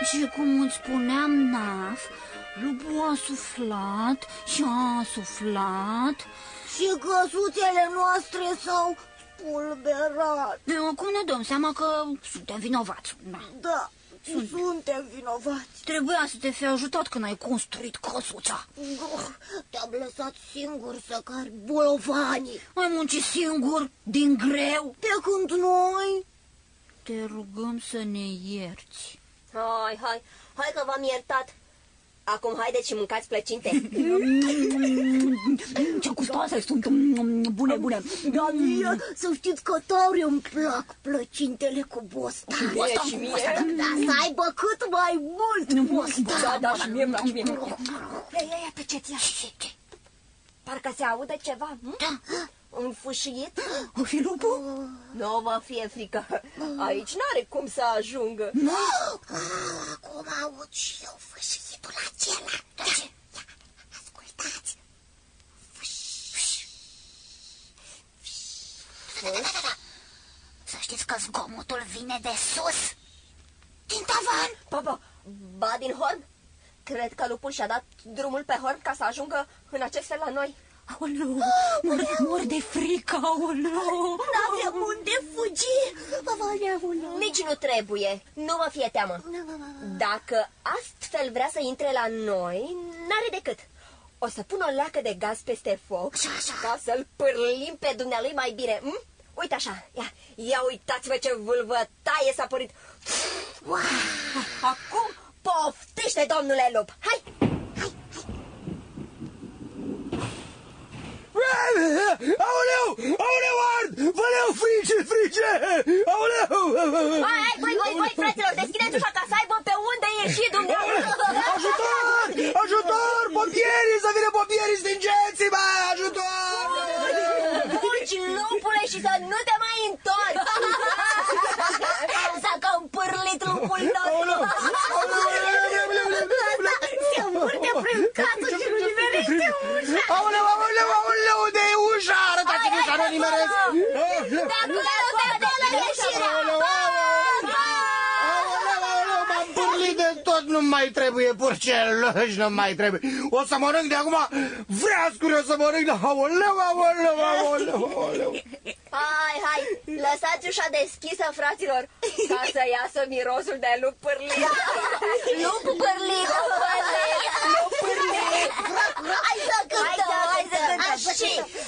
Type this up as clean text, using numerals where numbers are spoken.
Și cum îți spuneam, Naf, lupul a suflat și a suflat. Și căsuțele noastre s-au spulberat. Acum ne dăm seama că suntem vinovați. Da, suntem vinovați. Trebuia să te fi ajutat când ai construit căsuța. Te-am lăsat singur să cari bolovanii. Ai muncit singur, din greu. Pe când noi... Te rugăm să ne ierți. Hai că v-am iertat. Acum haideți și mâncați plăcinte. Ce gustoase sunt, bune. Da, mie, să știți că tare îmi plac plăcintele cu bostan. Și mie. Da, să aibă cât mai mult bostan. Da, și mie. Ia, tăceți, ia. Parcă se aude ceva. Da. Un fâșiet? O fi lupul? Nu vă fie frică. Aici n-are cum să ajungă. Acum aud și eu fâșietul acela. Da, ce? Ia, ascultați. Să știți că zgomotul vine de sus. Din tavan. Ba din horn? Cred că lupul și-a dat drumul pe horn ca să ajungă în acest fel la noi. Aoleu, mor de frică, aoleu. N-avem unde fugi. Nici nu trebuie, nu vă fie teamă. Dacă astfel vrea să intre la noi, n-are decât. O să pun o leacă de gaz peste foc ca să-l pârlim pe dumnealui mai bine. Uite așa, ia uitați-vă ce vâlvătaie s-a părit. Acum poftește, domnule lup. Hai! Aoleu, ard! Văleu, frice! Aoleu! Voi, fraților, deschideți ușa ca să aibă pe unde ieși dumneavoastră. Ajutor! Pompierii, să vină pompierii, stingeți-mă! Ajutor! Fugi, lupule, și să nu te mai întorci. S-a cam pârlit lupul nostru. Se învârte prin casă și nu nimerește ușa. Aoleu, unde e ușa? Arătați-mi ușa, nu nimeresc! De acolo, ieșirea. M-am pârlit de tot, nu mai trebuie purceloși, nu mai trebuie. O să mănânc de acum vreascuri, o să mănânc de... Aoleu. Hai, lăsați ușa deschisă, fraților, ca să iasă mirosul de lup pârlit. Lup pârlit. Hai să cântăm. Și